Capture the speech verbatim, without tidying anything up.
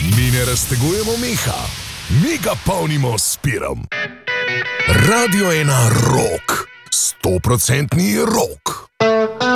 Mi ne raztegujemo meha, mi ga polnimo s pirom. Radio ena rock, stoprocentni rock.